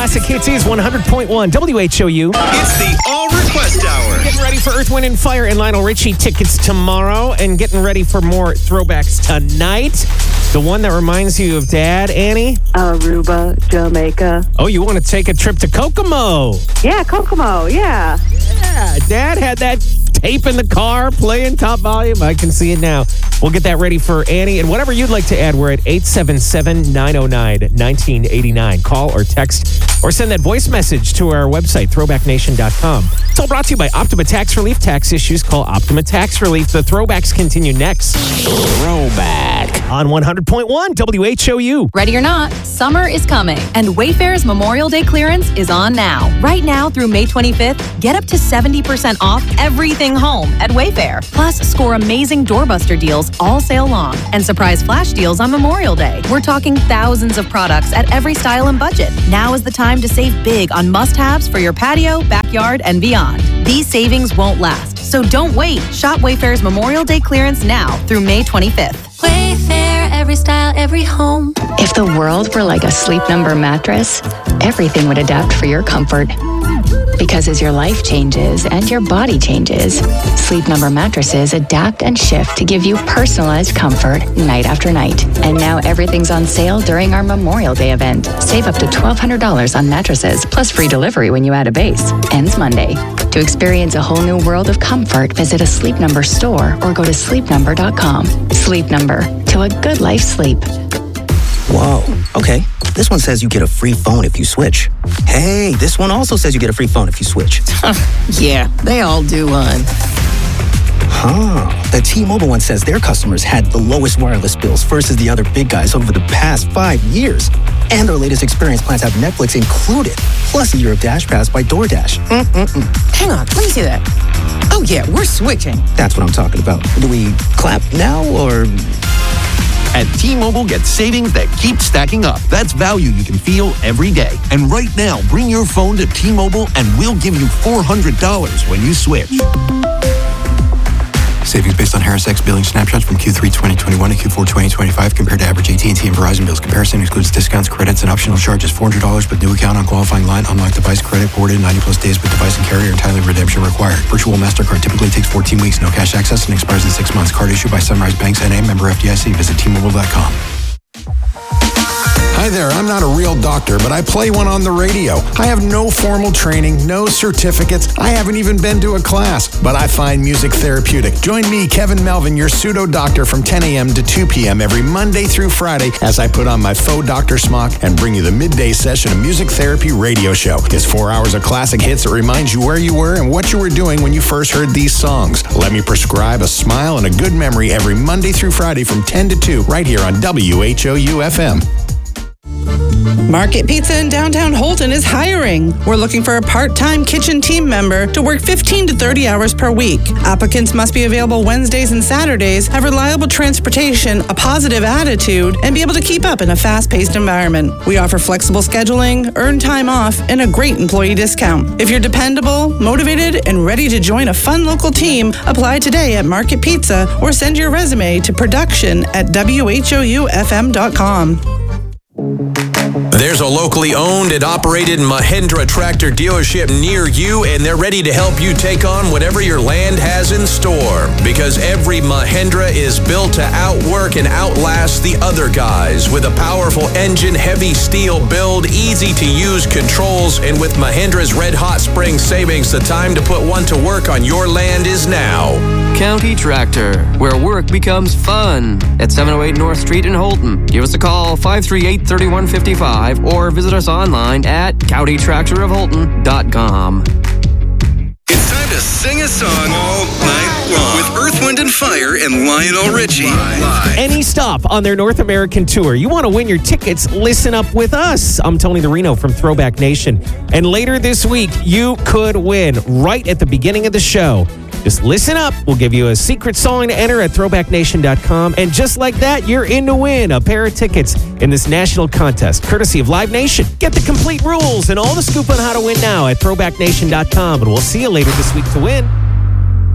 Classic Hits is 100.1 WHOU. It's the All Request Hour. Getting ready for Earth, Wind, and Fire and Lionel Richie tickets tomorrow, and getting ready for more throwbacks tonight. The one that reminds you of Dad, Annie? Aruba, Jamaica. Oh, you want to take a trip to Kokomo? Yeah, Kokomo, yeah. Yeah, Dad had that tape in the car playing top volume. I can see it now. We'll get that ready for Annie. And whatever you'd like to add, we're at 877-909-1989. Call or text or send that voice message to our website, throwbacknation.com. It's all brought to you by Optima Tax Relief. Tax issues, call Optima Tax Relief. The throwbacks continue next. Throwback on 100.1 WHOU. Ready or not, summer is coming, and Wayfair's Memorial Day clearance is on now. Right now through May 25th, get up to 70% off everything home at Wayfair. Plus, score amazing doorbuster deals all sale long and surprise flash deals on Memorial Day. We're talking thousands of products at every style and budget. Now is the time to save big on must-haves for your patio, backyard, and beyond. These savings won't last, so don't wait. Shop Wayfair's Memorial Day clearance now through May 25th. Wayfair, every style, every home. If the world were like a Sleep Number mattress, everything would adapt for your comfort. Because as your life changes and your body changes, Sleep Number mattresses adapt and shift to give you personalized comfort night after night. And now everything's on sale during our Memorial Day event. Save up to $1,200 on mattresses, plus free delivery when you add a base. Ends Monday. To experience a whole new world of comfort, visit a Sleep Number store or go to sleepnumber.com. Sleep Number. To a good life sleep. Whoa, okay. This one says you get a free phone if you switch. Hey, this one also says you get a free phone if you switch. Yeah, they all do, hon. The T-Mobile one says their customers had the lowest wireless bills versus the other big guys over the past 5 years. And their latest experience plans have Netflix included, plus a year of Dash Pass by DoorDash. Hang on, let me see that. Oh, yeah, we're switching. That's what I'm talking about. Do we clap now or... At T-Mobile, get savings that keep stacking up. That's value you can feel every day. And right now, bring your phone to T-Mobile and we'll give you $400 when you switch. Savings based on Harris X billing snapshots from Q3 2021 to Q4 2025 compared to average AT&T and Verizon bills. Comparison excludes discounts, credits, and optional charges. $400 with new account on qualifying line. Unlock device credit forwarded 90-plus days with device and carrier. Entirely redemption required. Virtual MasterCard typically takes 14 weeks. No cash access and expires in 6 months. Card issued by Sunrise Banks N.A. Member FDIC. Visit T-Mobile.com. Hi there, I'm not a real doctor, but I play one on the radio. I have no formal training, no certificates. I haven't even been to a class, but I find music therapeutic. Join me, Kevin Melvin, your pseudo doctor, from 10 a.m. to 2 p.m. every Monday through Friday as I put on my faux doctor smock and bring you the midday session of Music Therapy Radio Show. It's 4 hours of classic hits that reminds you where you were and what you were doing when you first heard these songs. Let me prescribe a smile and a good memory every Monday through Friday from 10 to 2 right here on WHOU FM. Market Pizza in downtown Holton is hiring. We're looking for a part-time kitchen team member to work 15 to 30 hours per week. Applicants must be available Wednesdays and Saturdays, have reliable transportation, a positive attitude, and be able to keep up in a fast-paced environment. We offer flexible scheduling, earned time off, and a great employee discount. If you're dependable, motivated, and ready to join a fun local team, apply today at Market Pizza or send your resume to production@whoufm.com. There's a locally owned and operated Mahindra tractor dealership near you, and they're ready to help you take on whatever your land has in store. Because every Mahindra is built to outwork and outlast the other guys. With a powerful engine, heavy steel build, easy to use controls, and with Mahindra's red hot spring savings, the time to put one to work on your land is now. County Tractor, where work becomes fun. At 708 North Street in Holton. Give us a call, 538-3155, or visit us online at countytractorofholton.com. It's time to sing a song all night long with Earth, Wind, and Fire and Lionel Richie. Any stop on their North American tour. You want to win your tickets? Listen up with us. I'm Tony the Reno from Throwback Nation. And later this week, you could win right at the beginning of the show. Just listen up. We'll give you a secret song to enter at throwbacknation.com. And just like that, you're in to win a pair of tickets in this national contest, courtesy of Live Nation. Get the complete rules and all the scoop on how to win now at throwbacknation.com. And we'll see you later this week to win.